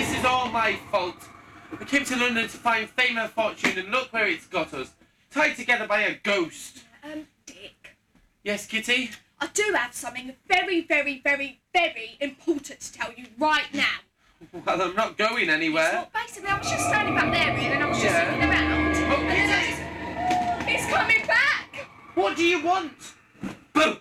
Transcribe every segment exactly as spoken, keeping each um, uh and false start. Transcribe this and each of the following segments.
This is all my fault. I came to London to find fame and fortune, and look where it's got us. Tied together by a ghost. Um, Dick. Yes, Kitty? I do have something very, very, very, very important to tell you right now. Well, I'm not going anywhere. Well, basically, I was just standing back there, Ian, and I was just Yeah. looking around. Oh, and then I was- It's coming back! What do you want? Boo!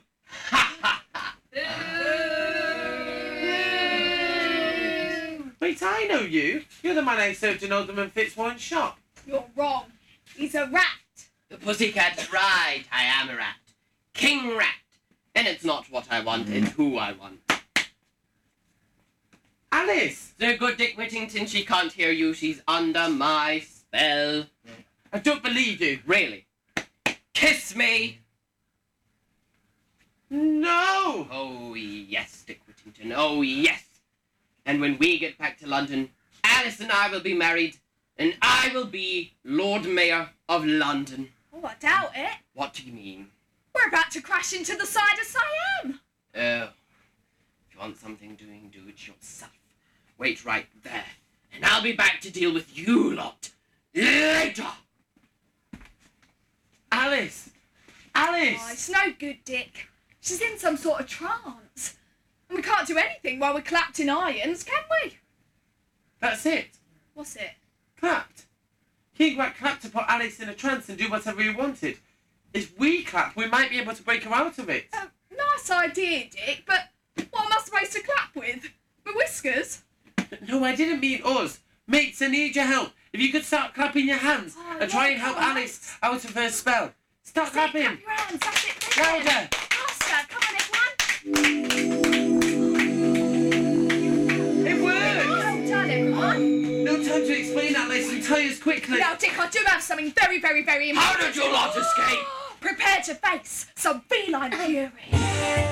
Wait, I know you. You're the man I served in Alderman Fitzwarren's shop. You're wrong. He's a rat. The pussycat's right, I am a rat. King Rat. And it's not what I want, it's who I want. Alice! So good, Dick Whittington, she can't hear you, she's under my spell. I don't believe you. Really? Kiss me! No! Oh, yes, Dick Whittington, oh, yes. And when we get back to London, Alice and I will be married, and I will be Lord Mayor of London. Oh, I doubt it. What do you mean? We're about to crash into the side of Siam. Oh, if you want something doing, do it yourself. Wait right there, and I'll be back to deal with you lot later. Alice! Alice! Oh, it's no good, Dick. She's in some sort of trance. And we can't do anything while we're clapped in irons, can we? That's it. What's it? Clapped. King Rat clapped to put Alice in a trance and do whatever he wanted. If we clap, we might be able to break her out of it. Uh, nice idea, Dick, but what am I supposed to clap with? My whiskers? No, I didn't mean us. Mates, I need your help. If you could start clapping your hands Oh, and try yeah, and help come on, Alice out of her spell. Start That's it, clapping. clap your hands, that's it. Brilliant. Louder. Faster, come on, everyone. It worked. Well done, everyone. No time to explain, Alice, and tell us quickly. Now, Dick, I do have something very, very, very important. How did you lot escape? Prepare to face some feline fury.